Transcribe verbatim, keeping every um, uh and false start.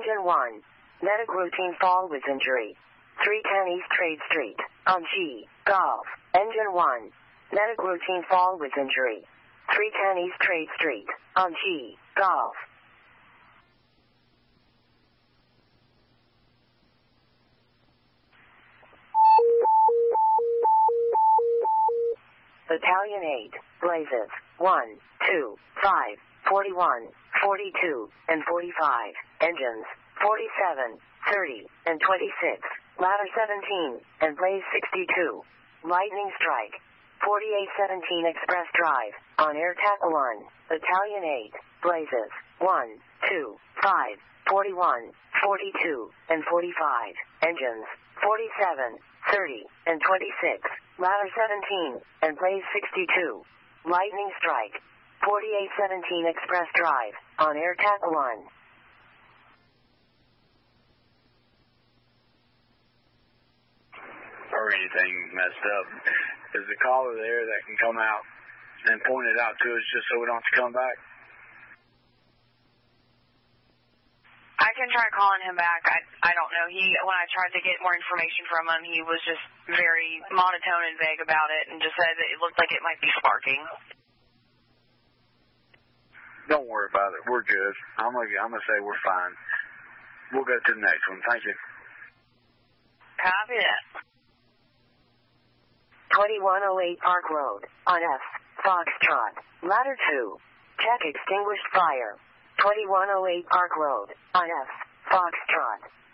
Engine one. Medic routine fall with injury. three ten East Trade Street, on G, Golf. Engine one. Medic routine fall with injury. three ten East Trade Street, on G, Golf. Battalion eight, Blazes, one, two, five, forty-one, forty-two, and forty-five, engines, forty-seven, thirty, and twenty-six, ladder seventeen, and blaze sixty-two, lightning strike, forty-eight seventeen Express Drive, on air tackle one, Battalion eight, Blazes, one, two, five, forty-one, forty-two, and forty-five, engines, forty-seven, thirty, and twenty-six, ladder seventeen, and blaze sixty-two, lightning strike, forty-eight seventeen Express Drive, on air tackle one. Or anything messed up. Is the caller there that can come out and point it out to us just so we don't have to come back? I can try calling him back. I I don't know. He when I tried to get more information from him, he was just very monotone and vague about it, and just said that it looked like it might be sparking. Don't worry about it. We're good. I'm gonna I'm gonna say we're fine. We'll go to the next one. Thank you. Copy that. twenty-one oh eight Park Road, on F, Foxtrot, ladder two. Check extinguished fire. twenty-one oh eight Park Road, on F, Foxtrot.